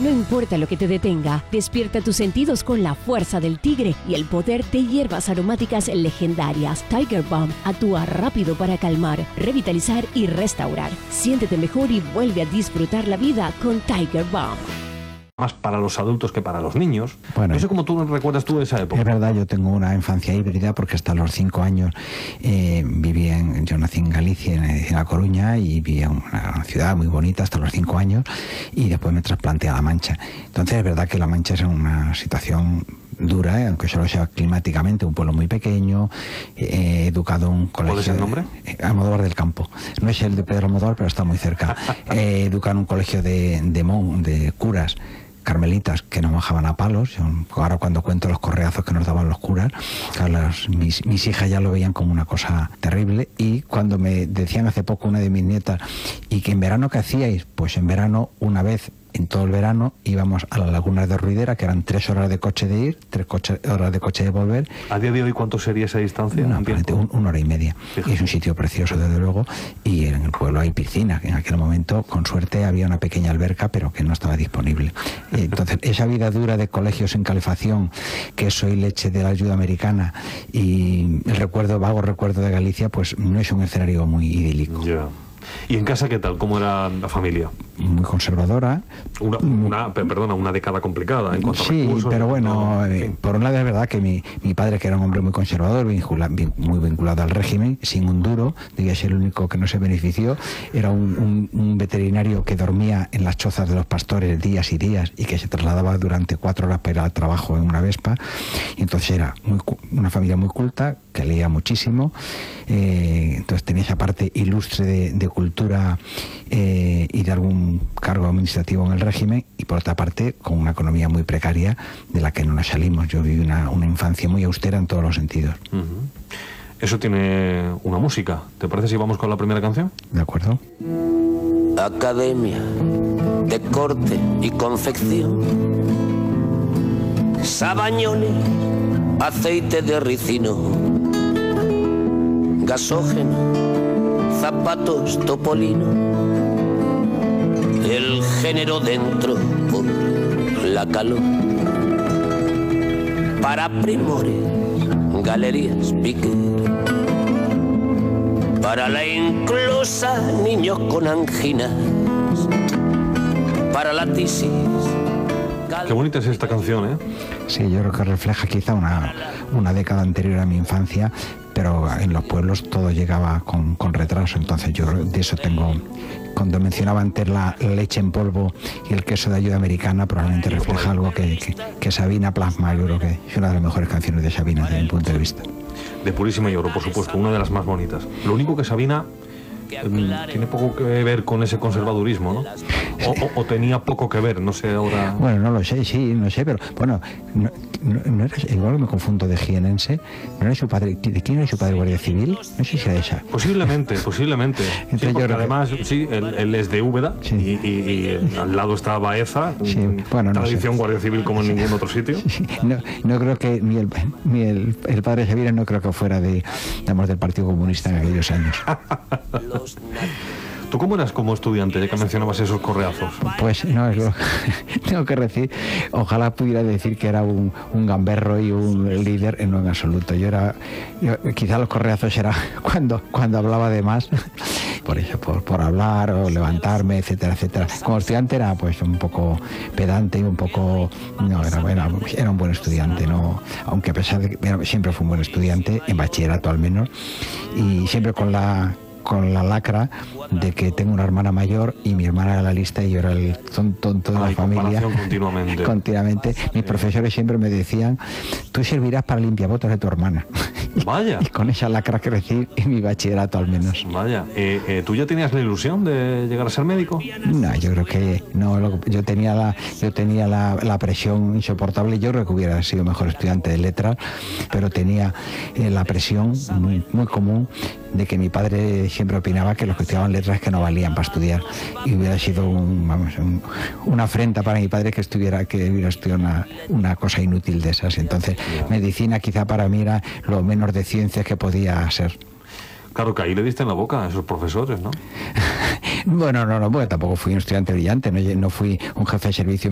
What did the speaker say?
No importa lo que te detenga, despierta tus sentidos con la fuerza del tigre y el poder de hierbas aromáticas legendarias. Tiger Balm actúa rápido para calmar, revitalizar y restaurar. Siéntete mejor y vuelve a disfrutar la vida con Tiger Balm. Más para los adultos que para los niños. Bueno, no sé cómo tú recuerdas tú esa época. Es verdad, yo tengo una infancia híbrida porque hasta los 5 años yo nací en Galicia, en La Coruña, y vivía en una ciudad muy bonita hasta los 5 años, y después me trasplanté a La Mancha. Entonces es verdad que La Mancha es una situación dura, aunque solo sea climáticamente un pueblo muy pequeño, educado en un colegio... ¿Cuál es el nombre? Almodóvar del Campo. No es el de Pedro Almodóvar, pero está muy cerca. Educado en un colegio de curas carmelitas que nos bajaban a palos. Ahora cuando cuento los correazos que nos daban los curas, mis hijas ya lo veían como una cosa terrible. Y cuando me decían hace poco una de mis nietas, ¿y que en verano qué hacíais? Pues en verano, una vez en todo el verano, íbamos a la laguna de Ruidera, que eran 3 horas de coche de ir, 3 horas de coche de volver. ¿A día de hoy cuánto sería esa distancia? No, una hora y media. Fíjate. Es un sitio precioso, desde luego, y en el pueblo hay piscina. En aquel momento, con suerte, había una pequeña alberca, pero que no estaba disponible. Entonces, esa vida dura de colegios en calefacción, queso y leche de la ayuda americana, y el vago recuerdo de Galicia, pues no es un escenario muy idílico. Yeah. ¿Y en casa qué tal? ¿Cómo era la familia? Muy conservadora. Una década complicada en cuanto a recursos. Sí, pero bueno, por un lado es verdad que mi padre, que era un hombre muy conservador, muy vinculado al régimen, sin un duro, debía ser el único que no se benefició, era un veterinario que dormía en las chozas de los pastores días y días, y que se trasladaba durante 4 horas para ir al trabajo en una Vespa. Y entonces era una familia muy culta, que leía muchísimo, entonces tenía esa parte ilustre de cultura y de algún cargo administrativo en el régimen, y por otra parte con una economía muy precaria de la que no nos salimos. Yo viví una infancia muy austera en todos los sentidos. Eso tiene una música. ¿Te parece si vamos con la primera canción? De acuerdo. Academia de corte y confección, sabañones, aceite de ricino, gasógeno, zapatos topolino, el género dentro por la calor, para primores, galerías Piquer, para la inclusa, niños con anginas, para la tisis. Qué bonita es esta canción, ¿eh? Sí, yo creo que refleja quizá una década anterior a mi infancia, pero en los pueblos todo llegaba con retraso. Entonces yo de eso tengo... Cuando mencionaba antes la leche en polvo y el queso de ayuda americana, probablemente refleja algo que Sabina plasma. Yo creo que es una de las mejores canciones de Sabina desde mi punto de vista. De Purísima y Oro, por supuesto, una de las más bonitas. Lo único que Sabina tiene poco que ver con ese conservadurismo, ¿no? O tenía poco que ver, no sé ahora... Bueno, no lo sé, sí, no sé, pero bueno, no era, igual me confundo, de jienense, ¿no era su padre? ¿De quién era su padre, guardia civil? No sé si era esa. Posiblemente. Sí, porque además, sí, él es de Úbeda, sí. y al lado está Baeza, sí, bueno, tradición no sé. Guardia civil como en ningún otro sitio. Sí, no creo que ni el padre Sevilla no creo que fuera del Partido Comunista en aquellos años. ¿Tú cómo eras como estudiante, ya que mencionabas esos correazos? Pues no, es lo tengo que decir, ojalá pudiera decir que era un gamberro y un líder, no en absoluto. Quizá los correazos era cuando hablaba de más, por eso, por hablar o levantarme, etcétera, etcétera. Como estudiante era pues un poco pedante y un poco... era un buen estudiante, no, aunque a pesar de que siempre fue un buen estudiante, en bachillerato al menos, y siempre con la lacra de que tengo una hermana mayor y mi hermana era la lista y yo era el tonto de la familia. Continuamente. Mis profesores siempre me decían, tú servirás para limpiabotas de tu hermana. Vaya. Y con esa lacra crecí en mi bachillerato al menos. Vaya. ¿Tú ya tenías la ilusión de llegar a ser médico? No, yo creo que no. Yo tenía la presión insoportable. Yo creo que hubiera sido mejor estudiante de letras, pero tenía la presión muy común de que mi padre siempre opinaba que los que estudiaban letras que no valían para estudiar, y hubiera sido una afrenta para mi padre que hubiera estudiado una cosa inútil de esas. Entonces medicina quizá para mí era lo menos de ciencias que podía ser. Claro que ahí le diste en la boca a esos profesores, ¿no? Bueno, tampoco fui un estudiante brillante, no fui un jefe de servicio